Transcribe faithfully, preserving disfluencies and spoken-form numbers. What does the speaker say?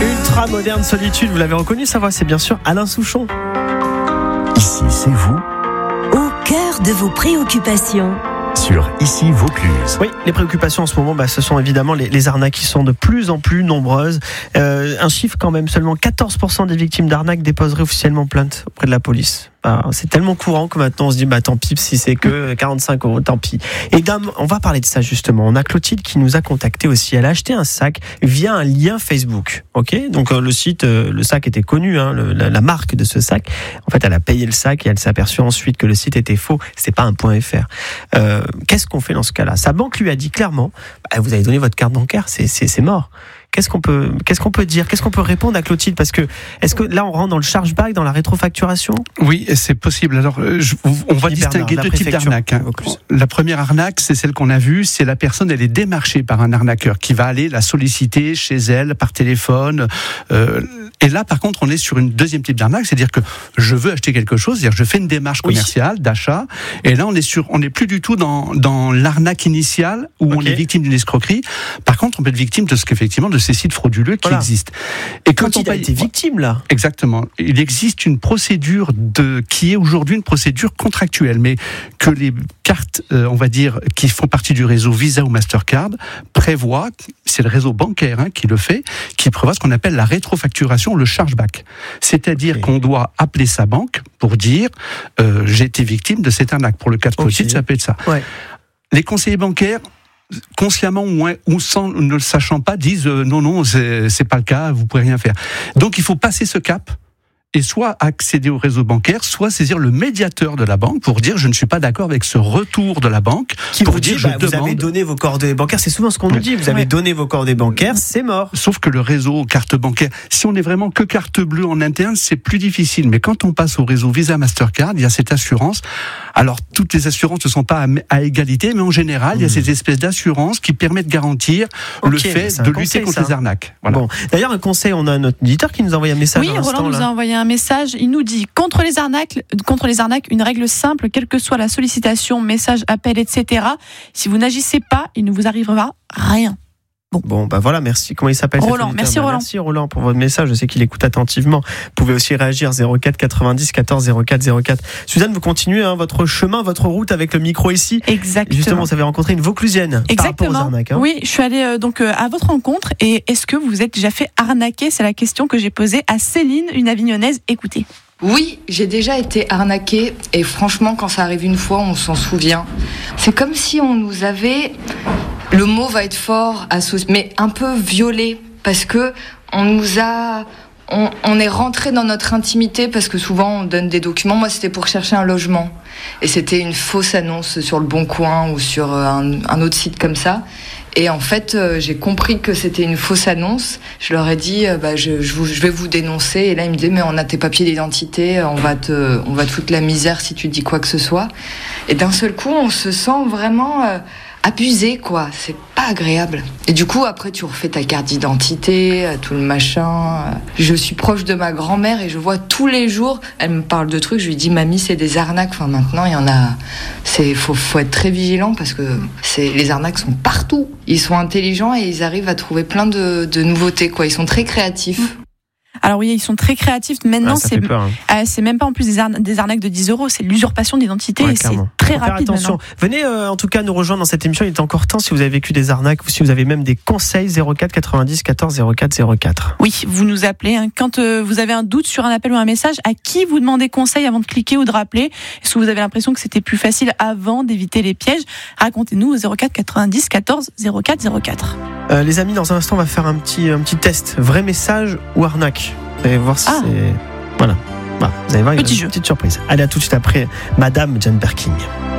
Ultra moderne solitude, vous l'avez reconnu, sa voix, c'est bien sûr Alain Souchon. Ici, c'est vous, au cœur de vos préoccupations. Sur Ici Vaucluse. Oui, les préoccupations en ce moment, bah, ce sont évidemment les, les arnaques qui sont de plus en plus nombreuses. Euh, un chiffre quand même, seulement quatorze pour cent des victimes d'arnaques déposeraient officiellement plainte auprès de la police. Bah, c'est tellement courant que maintenant on se dit bah tant pis si c'est que quarante-cinq euros, tant pis. Et dame, on va parler de ça justement. On a Clotilde qui nous a contacté aussi. Elle a acheté un sac via un lien Facebook. Ok, donc euh, le site, euh, le sac était connu, hein, le, la, la marque de ce sac. En fait, elle a payé le sac et elle s'est aperçue ensuite que le site était faux. C'est pas un .fr. Euh, qu'est-ce qu'on fait dans ce cas-là ? Sa banque lui a dit clairement, bah, vous avez donné votre carte bancaire, c'est c'est, c'est mort. Qu'est-ce qu'on peut, qu'est-ce qu'on peut dire ? Qu'est-ce qu'on peut répondre à Clotilde ? Parce que, est-ce que là, on rentre dans le chargeback, dans la rétrofacturation ? Oui, c'est possible. Alors, je, on va distinguer deux types d'arnaques. Hein. La première arnaque, c'est celle qu'on a vue, c'est la personne, elle est démarchée par un arnaqueur qui va aller la solliciter chez elle, par téléphone. Euh, et là, par contre, on est sur une deuxième type d'arnaque, c'est-à-dire que je veux acheter quelque chose, c'est-à-dire je fais une démarche commerciale, oui. d'achat, et là, on est sur, on n'est plus du tout dans, dans l'arnaque initiale où okay. on est victime d'une escroquerie. Par contre, on peut être victime de ce qu'effectivement, de ces sites frauduleux qui voilà. existent. Et quand on a été victime là, exactement. Il existe une procédure de qui est aujourd'hui une procédure contractuelle, mais que les cartes, euh, on va dire, qui font partie du réseau Visa ou Mastercard prévoient. C'est le réseau bancaire hein, qui le fait, qui prévoit ce qu'on appelle la rétrofacturation, le chargeback. C'est-à-dire okay. qu'on doit appeler sa banque pour dire euh, j'ai été victime de cette arnaque. Pour le cas de Clotilde, okay. ça peut être ça. Ouais. Les conseillers bancaires, consciemment ou sans ne le sachant pas, disent euh, non non c'est, c'est pas le cas, vous pouvez rien faire. Donc il faut passer ce cap et soit accéder au réseau bancaire, soit saisir le médiateur de la banque pour dire je ne suis pas d'accord avec ce retour de la banque. Qui pour vous dire dit, je bah, vous demande... avez donné vos coordonnées bancaires, c'est souvent ce qu'on nous dit, vous avez ouais. donné vos coordonnées bancaires, c'est mort. Sauf que le réseau carte bancaire, si on est vraiment que carte bleue en interne, c'est plus difficile. Mais quand on passe au réseau Visa Mastercard, il y a cette assurance. Alors toutes les assurances ne sont pas à, à égalité, mais en général, mmh. il y a ces espèces d'assurances qui permettent de garantir okay, le fait de lutter conseil, contre ça. les arnaques. Voilà. Bon. D'ailleurs, un conseil, on a notre éditeur qui nous a envoyé un message. Oui, Roland nous a envoyé un message. Il nous dit contre les arnaques, contre les arnaques, une règle simple, quelle que soit la sollicitation, message, appel, et cetera. Si vous n'agissez pas, il ne vous arrivera rien. Bon. bon, bah voilà, merci. Comment il s'appelle Roland, merci bah, Roland. Merci Roland pour votre message. Je sais qu'il écoute attentivement. Vous pouvez aussi réagir zéro quatre quatre-vingt-dix quatorze zéro quatre zéro quatre. Suzanne, vous continuez hein, votre chemin, votre route avec le micro ici. Exactement. Justement, vous avez rencontré une Vauclusienne. Exactement. Par rapport aux arnaques, hein. Oui, je suis allée euh, donc euh, à votre rencontre. Et est-ce que vous vous êtes déjà fait arnaquer ? C'est la question que j'ai posée à Céline, une Avignonnaise. Écoutez. Oui, j'ai déjà été arnaquée et franchement, quand ça arrive une fois, on s'en souvient. C'est comme si on nous avait, le mot va être fort, associé, mais un peu violé, parce que on nous a, on, on est rentré dans notre intimité, parce que souvent on donne des documents. Moi, c'était pour chercher un logement et c'était une fausse annonce sur le Bon Coin ou sur un, un autre site comme ça. Et en fait, euh, j'ai compris que c'était une fausse annonce. Je leur ai dit, euh, bah, je, je, vous, je vais vous dénoncer. Et là, ils me disaient, mais on a tes papiers d'identité, on va te, on va te foutre la misère si tu dis quoi que ce soit. Et d'un seul coup, on se sent vraiment euh, abusé, quoi. C'est pas agréable. Et du coup, après, tu refais ta carte d'identité, tout le machin. Je suis proche de ma grand-mère et je vois tous les jours, elle me parle de trucs, je lui dis, mamie, c'est des arnaques. Enfin, maintenant, il y en a. C'est, faut, faut être très vigilant parce que c'est, les arnaques sont partout. Ils sont intelligents et ils arrivent à trouver plein de, de nouveautés, quoi. Ils sont très créatifs. Alors oui, ils sont très créatifs. Maintenant, ah, c'est, peur, hein. euh, c'est même pas en plus des, arna- des arnaques de dix euros, c'est l'usurpation d'identité ouais, et clairement. C'est très rapide. Attention. Venez euh, en tout cas nous rejoindre dans cette émission. Il est encore temps si vous avez vécu des arnaques ou si vous avez même des conseils. zéro quatre quatre-vingt-dix quatorze zéro quatre zéro quatre. Oui, vous nous appelez hein, quand euh, vous avez un doute sur un appel ou un message. À qui vous demandez conseil avant de cliquer ou de rappeler ? Est-ce que vous avez l'impression que c'était plus facile avant d'éviter les pièges ? Racontez-nous au zéro quatre quatre-vingt-dix quatorze zéro quatre zéro quatre. Euh, les amis, dans un instant, on va faire un petit un petit test. Vrai message ou arnaque ? Vous allez voir si ah. c'est... Voilà. voilà. Vous allez voir, il y a une jeu. petite surprise. Allez, à tout de suite après Madame Jane Birkin.